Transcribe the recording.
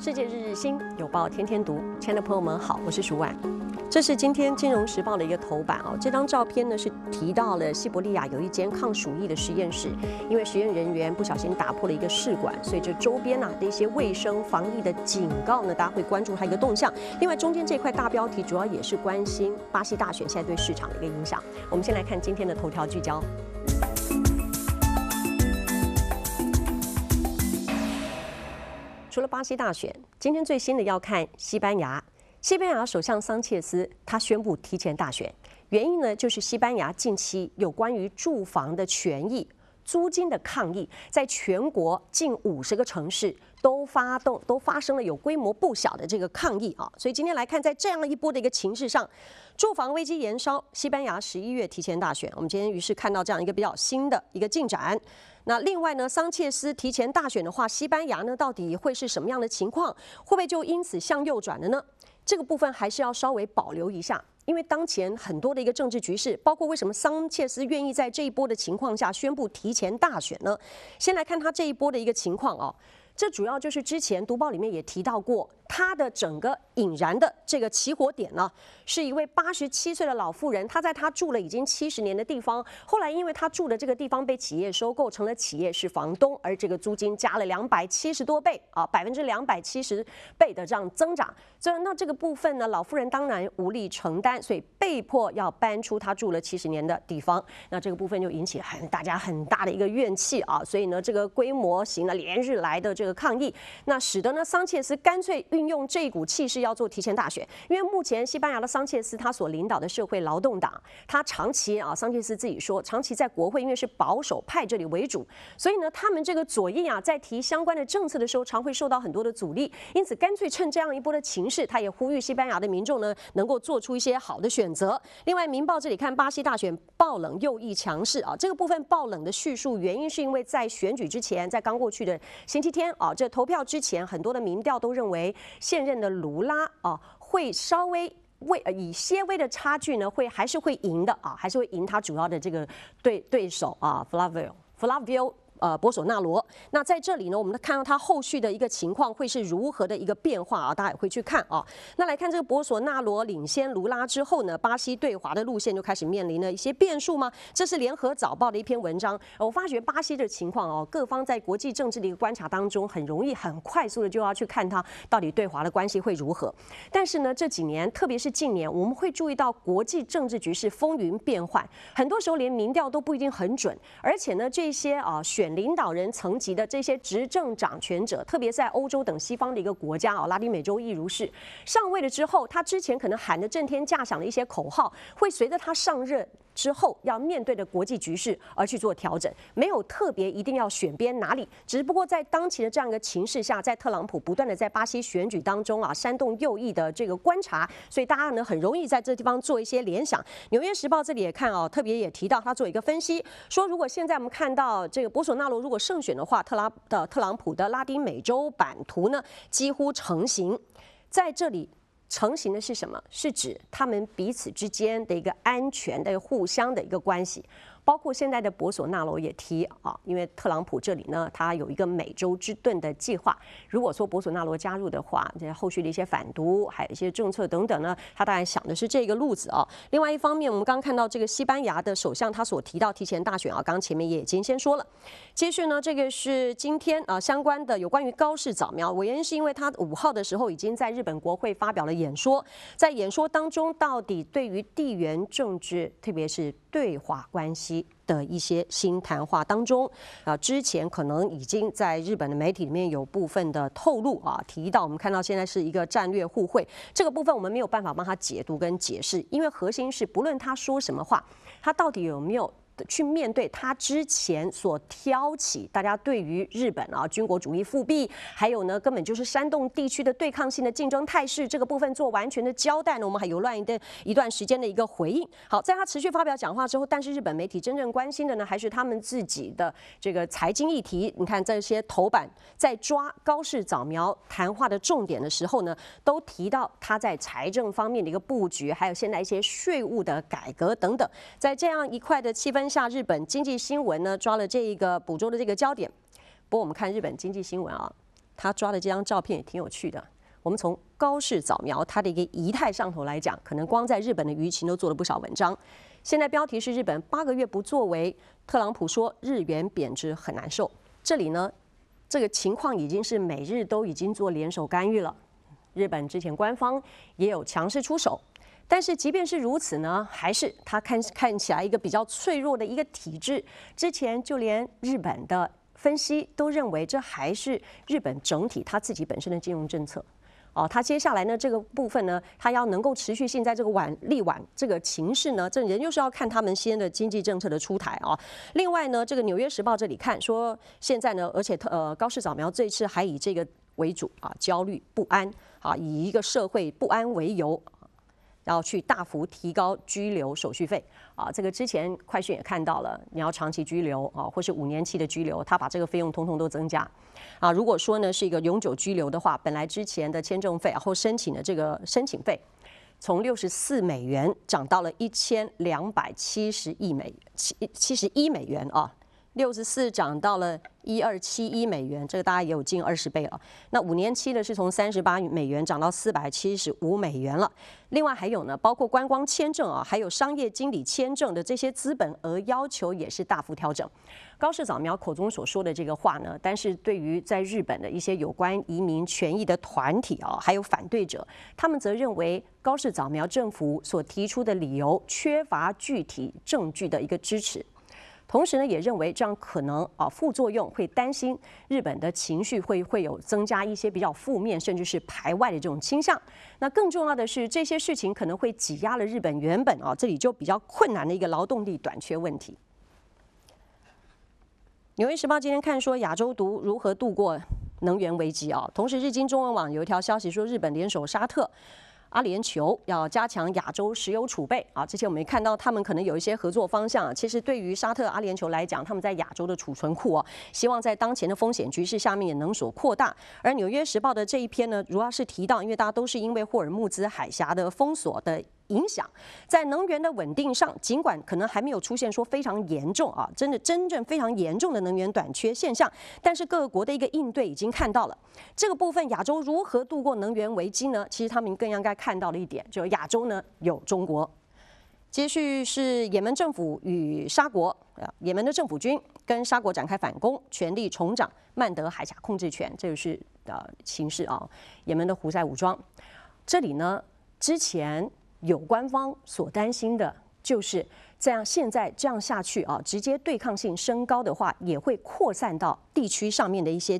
世界日日新，有报天天读。亲爱的朋友们好，我是舒婉。这是今天《金融时报》的一个头版哦。这张照片呢是提到了西伯利亚有一间抗鼠疫的实验室，因为实验人员不小心打破了一个试管，所以这周边的一些卫生防疫的警告呢，大家会关注它一个动向。另外中间这块大标题主要也是关心巴西大选现在对市场的一个影响。我们先来看今天的头条聚焦。除了巴西大选，今天最新的要看西班牙。西班牙首相桑切斯他宣布提前大选，原因呢就是西班牙近期有关于住房的权益、租金的抗议，在全国近50个城市都发生了有规模不小的这个抗议啊。所以今天来看，在这样一波的一个情势上，住房危机延烧，西班牙11月提前大选。我们今天于是看到这样一个比较新的一个进展。那另外呢，桑切斯提前大选的话，西班牙呢到底会是什么样的情况？会不会就因此向右转了呢？这个部分还是要稍微保留一下，因为当前很多的一个政治局势，包括为什么桑切斯愿意在这一波的情况下宣布提前大选呢？先来看他这一波的一个情况哦。这主要就是之前读报里面也提到过，他的整个引燃的这个起火点呢，是一位87岁的老妇人，她在她住了已经70年的地方，后来因为她住的这个地方被企业收购，成了企业是房东，而这个租金加了270多倍啊，270%的这样增长。那这个部分呢，老妇人当然无力承担，所以被迫要搬出她住了70年的地方。那这个部分就引起大家很大的一个怨气啊，所以呢，这个规模型的连日来的这个抗议，那使得呢桑切斯干脆运用这一股气势要做提前大选。因为目前西班牙的桑切斯他所领导的社会劳动党，他长期桑切斯自己说，长期在国会因为是保守派这里为主，所以呢他们这个左翼在提相关的政策的时候，常会受到很多的阻力，因此干脆趁这样一波的情势，他也呼吁西班牙的民众呢能够做出一些好的选择。另外，《民报》这里看巴西大选爆冷，右翼强势这个部分爆冷的叙述原因是因为在选举之前，在刚过去的星期天这投票之前，很多的民调都认为现任的卢拉会稍微以些微的差距呢，还是会赢的还是会赢他主要的这个对手Flavio博索纳罗。那在这里呢，我们看到他后续的一个情况会是如何的一个变化大家也会去看那来看这个博索纳罗领先卢拉之后呢，巴西对华的路线就开始面临了一些变数吗？这是联合早报的一篇文章。我发觉巴西的情况各方在国际政治的一个观察当中，很容易很快速的就要去看它到底对华的关系会如何。但是呢，这几年特别是近年，我们会注意到国际政治局势风云变幻，很多时候连民调都不一定很准，而且呢，这些选领导人层级的这些执政掌权者，特别在欧洲等西方的一个国家拉丁美洲亦如是，上位了之后，他之前可能喊得震天价响的一些口号，会随着他上任之后要面对的国际局势而去做调整，没有特别一定要选边哪里，只不过在当前的这样一个情势下，在特朗普不断的在巴西选举当中煽动右翼的这个观察，所以大家呢很容易在这地方做一些联想。纽约时报这里也看特别也提到他做一个分析，说如果现在我们看到这个博索纳罗如果胜选的话，特朗普的拉丁美洲版图呢几乎成型，在这里。成型的是什么？是指他们彼此之间的一个安全的互相的一个关系。包括现在的博索纳罗也提因为特朗普这里呢，他有一个美洲之盾的计划。如果说博索纳罗加入的话，这后续的一些反毒，还有一些政策等等呢，他当然想的是这个路子另外一方面，我们刚看到这个西班牙的首相他所提到提前大选刚刚前面也已经先说了。接续呢，这个是今天相关的有关于高市早苗，原因是因为他5号的时候已经在日本国会发表了演说，在演说当中到底对于地缘政治，特别是对华关系的一些新谈话当中之前可能已经在日本的媒体里面有部分的透露提到，我们看到现在是一个战略互惠，这个部分我们没有办法帮他解读跟解释，因为核心是不论他说什么话，他到底有没有去面对他之前所挑起大家对于日本军国主义复辟，还有呢根本就是山洞地区的对抗性的竞争态势，这个部分做完全的交代呢，我们还有一段时间的一个回应。好，在他持续发表讲话之后，但是日本媒体真正关心的呢，还是他们自己的这个财经议题。你看这些头版在抓高市早苗谈话的重点的时候呢，都提到他在财政方面的一个布局，还有现在一些税务的改革等等。在这样一块的气氛下，日本经济新闻呢抓了这一个捕捉的这个焦点。不过我们看日本经济新闻他抓的这张照片也挺有趣的。我们从高市早苗它的一个仪态上头来讲，可能光在日本的舆情都做了不少文章。现在标题是日本8个月不作为，特朗普说日元贬值很难受。这里呢，这个情况已经是美日都已经做联手干预了。日本之前官方也有强势出手，但是即便是如此呢，还是它看起来一个比较脆弱的一个体制。之前就连日本的分析都认为，这还是日本整体它自己本身的金融政策。它接下来呢这个部分呢，它要能够持续性在这个力挽这个情势呢，这仍旧是要看他们先的经济政策的出台啊。另外呢，这个《纽约时报》这里看说，现在呢，而且高市早苗这一次还以这个为主啊，焦虑不安啊，以一个社会不安为由，然后去大幅提高居留手续费啊。这个之前快讯也看到了，你要长期居留啊，或是5年期的居留，他把这个费用通通都增加啊。如果说呢是一个永久居留的话，本来之前的签证费然后申请的这个申请费，从64美元涨到了1271美元啊。64涨到了1271美元，这个大概也有近20倍了。那5年期的是从38美元涨到475美元了。另外还有呢，包括观光签证啊，还有商业经理签证的这些资本额要求也是大幅调整。高市早苗口中所说的这个话呢，但是对于在日本的一些有关移民权益的团体啊，还有反对者，他们则认为高市早苗政府所提出的理由缺乏具体证据的一个支持。同时呢，也认为这样可能副作用会担心日本的情绪会有增加一些比较负面甚至是排外的这种倾向。那更重要的是，这些事情可能会挤压了日本原本这里就比较困难的一个劳动力短缺问题。纽约时报今天看说亚洲如何度过能源危机啊。同时，日经中文网有一条消息说，日本联手沙特、阿联酋要加强亚洲石油储备啊！之前我们也看到他们可能有一些合作方向。其实对于沙特、阿联酋来讲，他们在亚洲的储存库希望在当前的风险局势下面也能所扩大。而《纽约时报》的这一篇呢，主要是提到，因为大家都是因为霍尔木兹海峡的封锁的影响，在能源的稳定上，尽管可能还没有出现说非常严重真正非常严重的能源短缺现象，但是各国的一个应对已经看到了。这个部分亚洲如何度过能源危机呢？其实他们更应该看到的一点，就是亚洲呢有中国。接续是也门政府与沙国，也门的政府军跟沙国展开反攻，全力重掌曼德海峡控制权，这就是情势啊。也门的胡塞武装，这里呢之前有官方所担心的就是现在这样下去直接对抗性升高的话，也会扩散到地区上面的一些